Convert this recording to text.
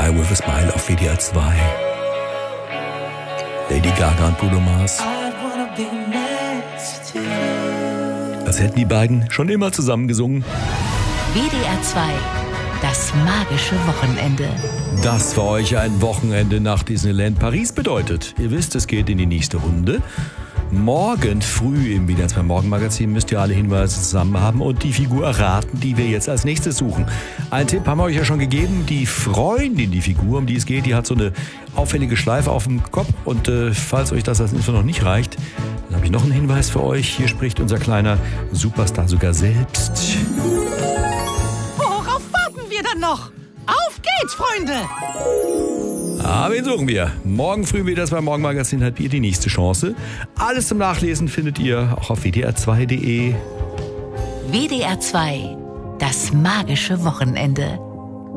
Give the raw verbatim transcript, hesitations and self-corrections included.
Die with a Smile auf W D R zwei. Lady Gaga und Bruno Mars. Das hätten die beiden schon immer zusammen gesungen. W D R zwei, das magische Wochenende. Das für euch ein Wochenende nach Disneyland Paris bedeutet. Ihr wisst, es geht in die nächste Runde. Morgen früh im W D R zwei Morgenmagazin müsst ihr alle Hinweise zusammen haben und die Figur erraten, die wir jetzt als nächstes suchen. Einen Tipp haben wir euch ja schon gegeben. Die Freundin, die Figur, um die es geht, die hat so eine auffällige Schleife auf dem Kopf. Und äh, falls euch das als Info noch nicht reicht, dann habe ich noch einen Hinweis für euch. Hier spricht unser kleiner Superstar sogar selbst. Worauf warten wir dann noch? Auf geht's, Freunde! Ah, wen suchen wir? Morgen früh wieder das beim Morgenmagazin habt ihr die nächste Chance. Alles zum Nachlesen findet ihr auch auf w d r zwei punkt d e. W D R zwei, das magische Wochenende.